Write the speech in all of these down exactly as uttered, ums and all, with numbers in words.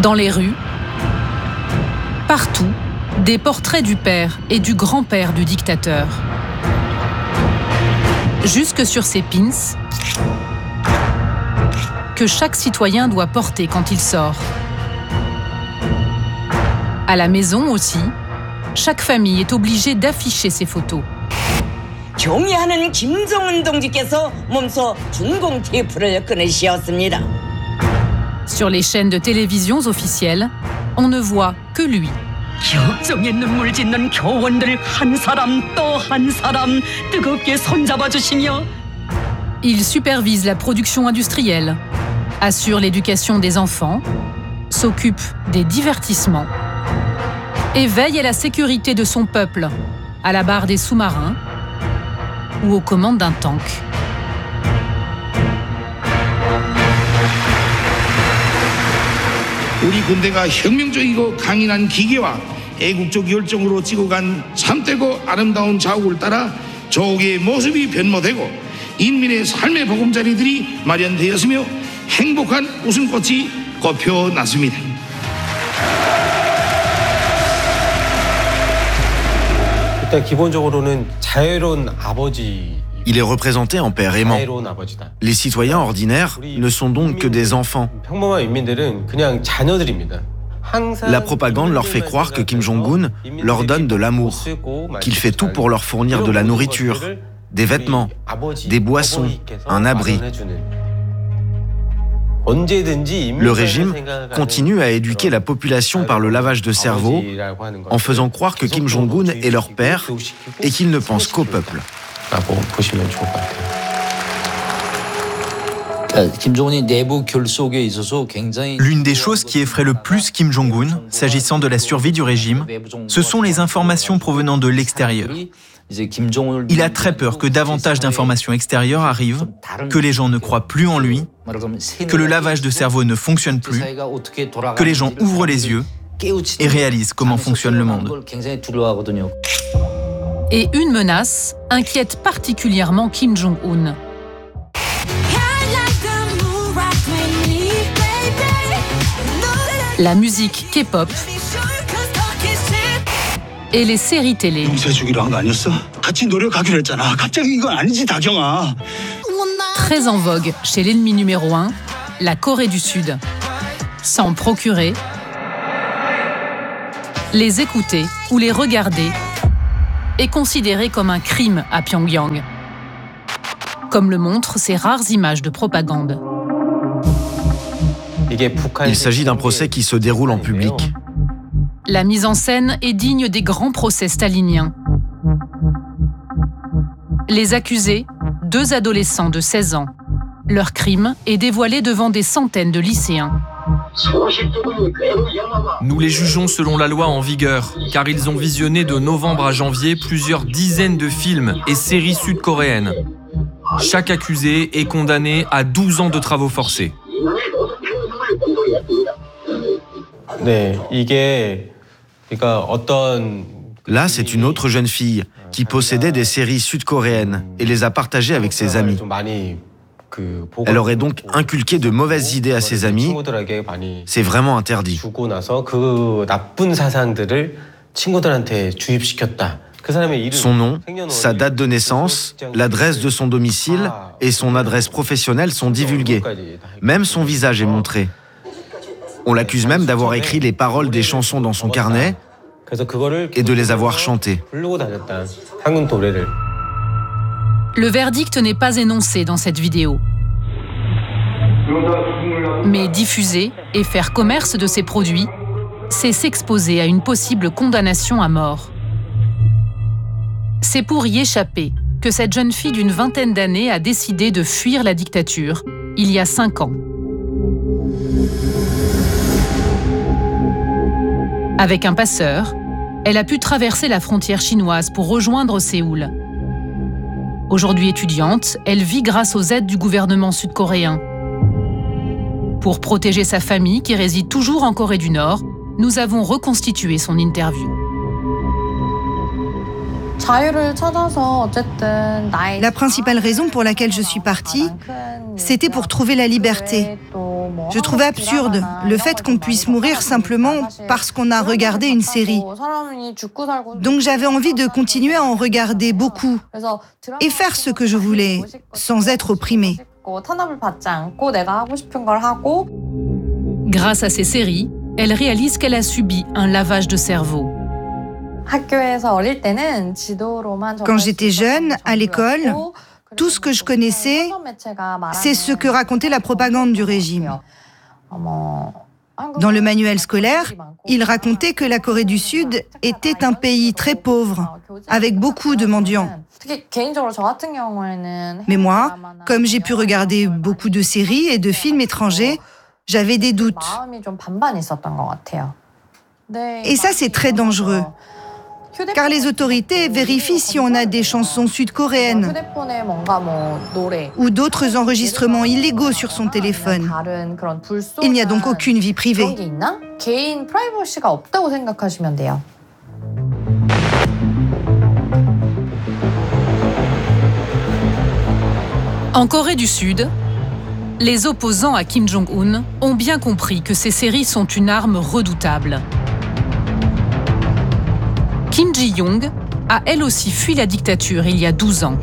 Dans les rues, partout, des portraits du père et du grand-père du dictateur. Jusque sur ces pins que chaque citoyen doit porter quand il sort. À la maison aussi, chaque famille est obligée d'afficher ses photos. 경의하는 김정은 동지께서 몸소 준공 테이프를 꺼내시었습니다. Sur les chaînes de télévision officielles, on ne voit que lui. 역정의 눈물 짓는 교원들 한 사람 또 한 사람 뜨겁게 손잡아 주시며 Il supervise la production industrielle, assure l'éducation des enfants, s'occupe des divertissements et veille à la sécurité de son peuple, à la barre des sous-marins ou aux commandes d'un tank. 우리 군대가 혁명적이고 강인한 기계와 애국적 열정으로 지고 간 참되고 아름다운 자국을 따라 조국의 모습이 변모되고 인민의 삶의 보금자리들이 마련되었으며 행복한 웃음꽃이 꽃펴났습니다. 일단 기본적으로는 자유로운 아버지. Il est représenté en père aimant. Les citoyens ordinaires ne sont donc que des enfants. La propagande leur fait croire que Kim Jong-un leur donne de l'amour, qu'il fait tout pour leur fournir de la nourriture, des vêtements, des boissons, un abri. Le régime continue à éduquer la population par le lavage de cerveau en faisant croire que Kim Jong-un est leur père et qu'il ne pense qu'au peuple. L'une des choses qui effraie le plus Kim Jong-un, s'agissant de la survie du régime, ce sont les informations provenant de l'extérieur. Il a très peur que davantage d'informations extérieures arrivent, que les gens ne croient plus en lui, que le lavage de cerveau ne fonctionne plus, que les gens ouvrent les yeux et réalisent comment fonctionne le monde. Et une menace inquiète particulièrement Kim Jong-un. La musique K-pop et les séries télé. Très en vogue chez l'ennemi numéro un, la Corée du Sud. S'en procurer, les écouter ou les regarder est considéré comme un crime à Pyongyang, comme le montrent ces rares images de propagande. Il s'agit d'un procès qui se déroule en public. La mise en scène est digne des grands procès staliniens. Les accusés, deux adolescents de seize ans. Leur crime est dévoilé devant des centaines de lycéens. Nous les jugeons selon la loi en vigueur, car ils ont visionné de novembre à janvier plusieurs dizaines de films et séries sud-coréennes. Chaque accusé est condamné à douze ans de travaux forcés. Là, c'est une autre jeune fille qui possédait des séries sud-coréennes et les a partagées avec ses amis. Elle aurait donc inculqué de mauvaises idées à ses amis. C'est vraiment interdit. Son nom, sa date de naissance, l'adresse de son domicile et son adresse professionnelle sont divulgués. Même son visage est montré. On l'accuse même d'avoir écrit les paroles des chansons dans son carnet et de les avoir chantées. Le verdict n'est pas énoncé dans cette vidéo. Mais diffuser et faire commerce de ces produits, c'est s'exposer à une possible condamnation à mort. C'est pour y échapper que cette jeune fille d'une vingtaine d'années a décidé de fuir la dictature, il y a cinq ans. Avec un passeur, elle a pu traverser la frontière chinoise pour rejoindre Séoul. Aujourd'hui étudiante, elle vit grâce aux aides du gouvernement sud-coréen. Pour protéger sa famille qui réside toujours en Corée du Nord, nous avons reconstitué son interview. La principale raison pour laquelle je suis partie, c'était pour trouver la liberté. Je trouvais absurde le fait qu'on puisse mourir simplement parce qu'on a regardé une série. Donc j'avais envie de continuer à en regarder beaucoup et faire ce que je voulais sans être opprimée. Grâce à ces séries, elle réalise qu'elle a subi un lavage de cerveau. Quand j'étais jeune, à l'école, tout ce que je connaissais, c'est ce que racontait la propagande du régime. Dans le manuel scolaire, il racontait que la Corée du Sud était un pays très pauvre, avec beaucoup de mendiants. Mais moi, comme j'ai pu regarder beaucoup de séries et de films étrangers, j'avais des doutes. Et ça, c'est très dangereux. Car les autorités vérifient si on a des chansons sud-coréennes ou d'autres enregistrements illégaux sur son téléphone. Il n'y a donc aucune vie privée. En Corée du Sud, les opposants à Kim Jong-un ont bien compris que ces séries sont une arme redoutable. Kim Ji-young a elle aussi fui la dictature il y a douze ans.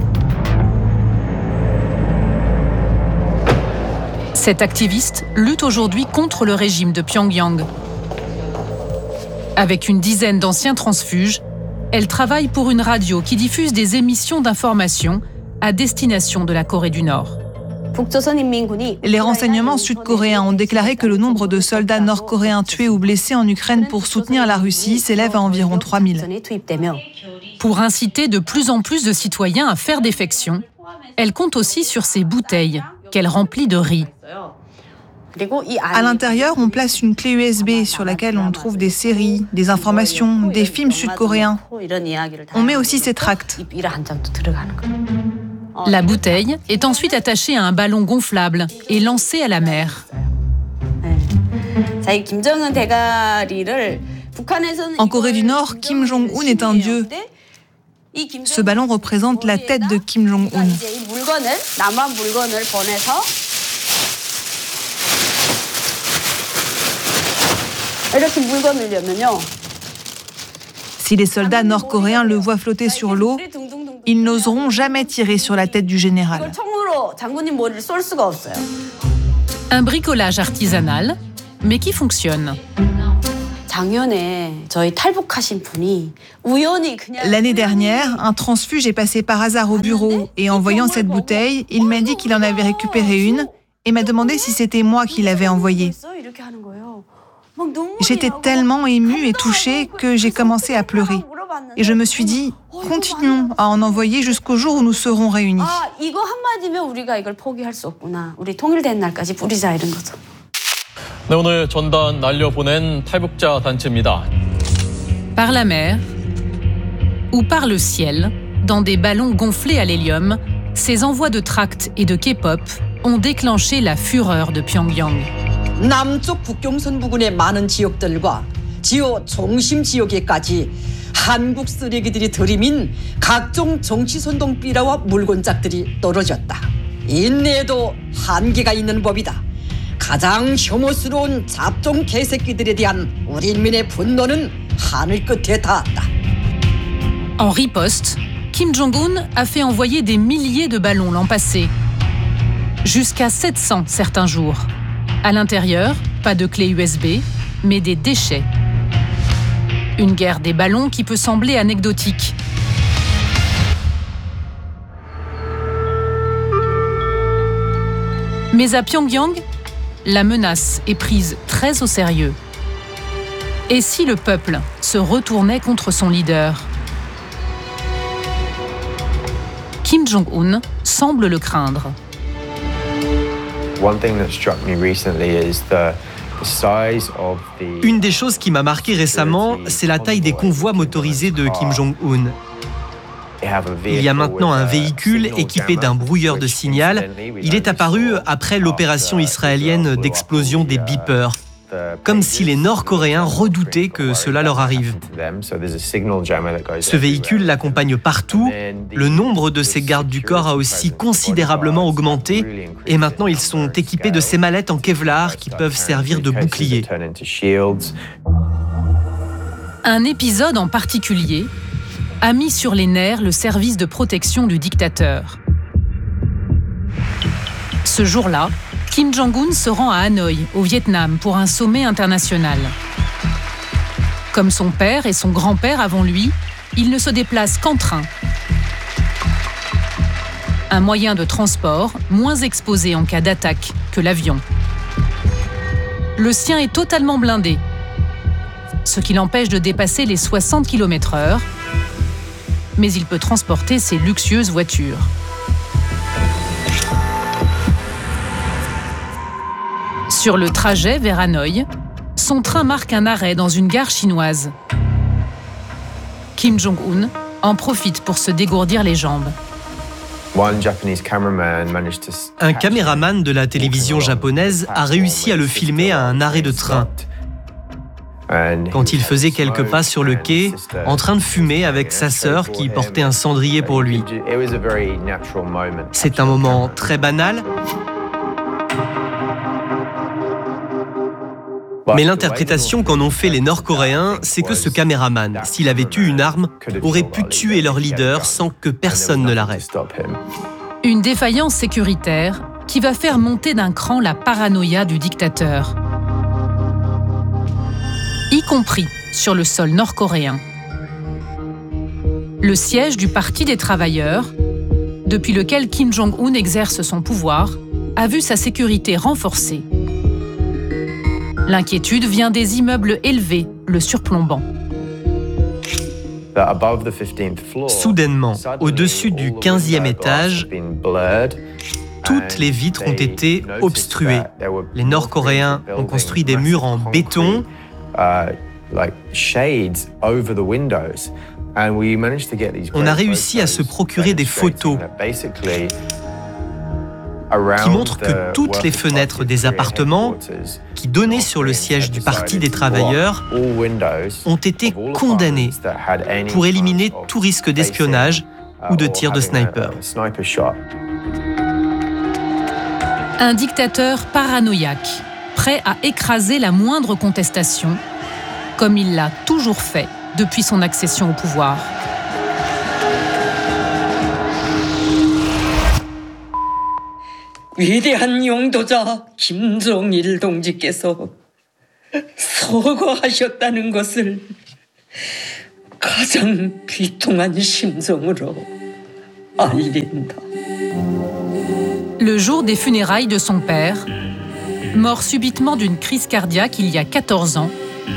Cette activiste lutte aujourd'hui contre le régime de Pyongyang. Avec une dizaine d'anciens transfuges, elle travaille pour une radio qui diffuse des émissions d'information à destination de la Corée du Nord. Les renseignements sud-coréens ont déclaré que le nombre de soldats nord-coréens tués ou blessés en Ukraine pour soutenir la Russie s'élève à environ trois mille. Pour inciter de plus en plus de citoyens à faire défection, elle compte aussi sur ses bouteilles, qu'elle remplit de riz. À l'intérieur, on place une clé U S B sur laquelle on trouve des séries, des informations, des films sud-coréens. On met aussi ses tracts. La bouteille est ensuite attachée à un ballon gonflable et lancée à la mer. En Corée du Nord, Kim Jong-un est un dieu. Ce ballon représente la tête de Kim Jong-un. Si les soldats nord-coréens le voient flotter sur l'eau, ils n'oseront jamais tirer sur la tête du général. Un bricolage artisanal, mais qui fonctionne. L'année dernière, un transfuge est passé par hasard au bureau et en voyant cette bouteille, il m'a dit qu'il en avait récupéré une et m'a demandé si c'était moi qui l'avais envoyée. J'étais tellement émue et touchée que j'ai commencé à pleurer. Et je me suis dit, continuons à en envoyer jusqu'au jour où nous serons réunis. Par la mer ou par le ciel, dans des ballons gonflés à l'hélium, ces envois de tracts et de K-pop ont déclenché la fureur de Pyongyang. 남쪽 국경선 부근의 많은 지역들과 지역 중심 지역에까지 한국 쓰레기들이 들이민 각종 정치선동 삐라와 물건짝들이 떨어졌다. 인내에도 한계가 있는 법이다. 가장 혐오스러운 잡종 개새끼들에 대한 우리 인민의 분노는 하늘 끝에 닿았다. En riposte, Kim Jong-un a fait envoyer des milliers de ballons l'an passé, jusqu'à sept cents certains jours. À l'intérieur, pas de clé U S B, mais des déchets. Une guerre des ballons qui peut sembler anecdotique. Mais à Pyongyang, la menace est prise très au sérieux. Et si le peuple se retournait contre son leader ? Kim Jong-un semble le craindre. Une des choses qui m'a marqué récemment, c'est la taille des convois motorisés de Kim Jong-un. Il y a maintenant un véhicule équipé d'un brouilleur de signal. Il est apparu après l'opération israélienne d'explosion des beepers. comme si les Nord-Coréens redoutaient que cela leur arrive. Ce véhicule l'accompagne partout. Le nombre de ces gardes du corps a aussi considérablement augmenté et maintenant ils sont équipés de ces mallettes en Kevlar qui peuvent servir de bouclier. Un épisode en particulier a mis sur les nerfs le service de protection du dictateur. Ce jour-là, Kim Jong-un se rend à Hanoï, au Vietnam, pour un sommet international. Comme son père et son grand-père avant lui, il ne se déplace qu'en train. Un moyen de transport moins exposé en cas d'attaque que l'avion. Le sien est totalement blindé, ce qui l'empêche de dépasser les soixante kilomètres heure, mais il peut transporter ses luxueuses voitures. Sur le trajet vers Hanoï, son train marque un arrêt dans une gare chinoise. Kim Jong-un en profite pour se dégourdir les jambes. Un caméraman de la télévision japonaise a réussi à le filmer à un arrêt de train. Quand il faisait quelques pas sur le quai, en train de fumer avec sa sœur qui portait un cendrier pour lui. C'est un moment très banal, mais l'interprétation qu'en ont fait les Nord-Coréens, c'est que ce caméraman, s'il avait eu une arme, aurait pu tuer leur leader sans que personne ne l'arrête. Une défaillance sécuritaire qui va faire monter d'un cran la paranoïa du dictateur, y compris sur le sol nord-coréen. Le siège du Parti des travailleurs, depuis lequel Kim Jong-un exerce son pouvoir, a vu sa sécurité renforcée. L'inquiétude vient des immeubles élevés, le surplombant. Soudainement, au-dessus du quinzième étage, toutes les vitres ont été obstruées. Les Nord-Coréens ont construit des murs en béton. On a réussi à se procurer des photos qui montrent que toutes les fenêtres des appartements qui donnaient sur le siège du Parti des travailleurs ont été condamnées pour éliminer tout risque d'espionnage ou de tir de sniper. Un dictateur paranoïaque, prêt à écraser la moindre contestation, comme il l'a toujours fait depuis son accession au pouvoir. 위대한 용도자 김정일 동지께서 서거하셨다는 것을 가장 비통한 심정으로 알린다. Le jour des funérailles de son père, mort subitement d'une crise cardiaque il y a quatorze ans,